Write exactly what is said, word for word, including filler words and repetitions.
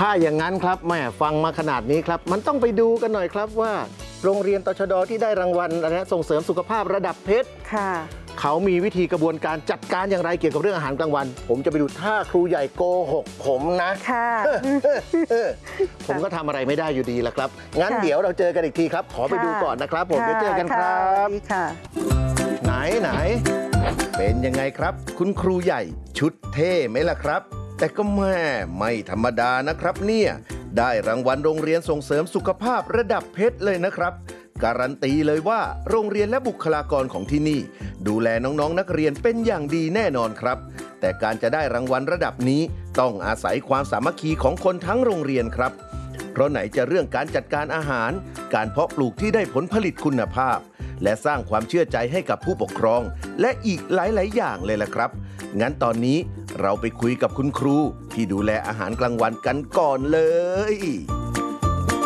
ถ้าอย่างนั้นครับแม่ฟังมาขนาดนี้ครับมันต้องไปดูกันหน่อยครับว่าโรงเรียนตชดที่ได้รางวัลนะส่งเสริมสุขภาพระดับเพชรค่ะเขามีวิธีกระบวนการจัดการอย่างไรเกี่ยวกับเรื่องอาหารกลางวันผมจะไปดูถ้าครูใหญ่โกหกผมนะค่ะผมก็ทำอะไรไม่ได้อยู่ดีละครับงั้นเดี๋ยวเราเจอกันอีกทีครับขอไปดูก่อนนะครับผมเดี๋ยวเจอกันครับไหนไหนเป็นยังไงครับคุณครูใหญ่ชุดเท่ไหมล่ะครับแต่ก็แม่ไม่ธรรมดานะครับเนี่ยได้รางวัลโรงเรียนส่งเสริมสุขภาพระดับเพชรเลยนะครับการันตีเลยว่าโรงเรียนและบุคลากรของที่นี่ดูแลน้องๆ น, นักเรียนเป็นอย่างดีแน่นอนครับแต่การจะได้รางวัลระดับนี้ต้องอาศัยความสามัคคีของคนทั้งโรงเรียนครับเพราะไหนจะเรื่องการจัดการอาหารการเพาะปลูกที่ได้ผลผลิตคุณภาพและสร้างความเชื่อใจให้กับผู้ปกครองและอีกหลายๆอย่างเลยล่ะครับงั้นตอนนี้เราไปคุยกับคุณครูที่ดูแลอาหารกลางวันกันก่อนเลย